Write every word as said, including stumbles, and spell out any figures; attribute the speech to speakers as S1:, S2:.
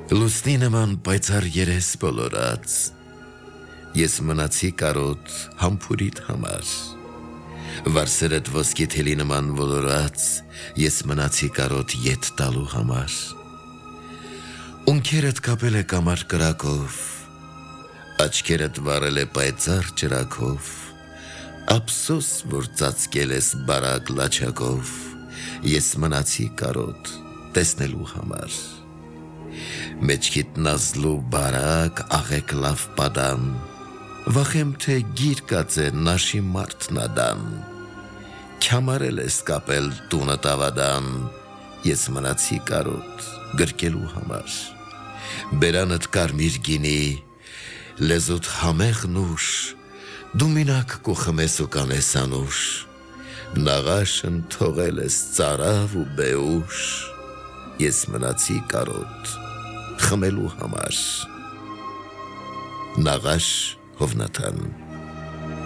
S1: Լուսնի նման պայծառ երես բոլորած, ես մնացի կարոտ համբուրիդ համար, վարսերդ ոսկի թելի նման ոլորած, ես մնացի կարոտ ետ տալու համար, ունքերդ կապել է կամար կրակով, աչքերդ վարել է պայծառ ջրակով, ափսոս, որ ծածկել ես բարակ լաչակով, ես մնացի կարոտ տեսնելու համար, մեջքիդ նազլու բարակ աղեք լավ պատան, վախեմ թե գիր կացե նաշի մարդ նադան, քյամարել ես կապել տունը տավադան, ես մնացի կարոտ գրկելու համար, բերանդ կարմիր գինի, լեզուտ համեղ նուշ, դու մինակ կուխմես ու կանես անուշ, նաղաշն թողել ես ծարավ ու բեուշ, ես մնացի կարոտ խմելու համար, Նաղաշ Հովնաթան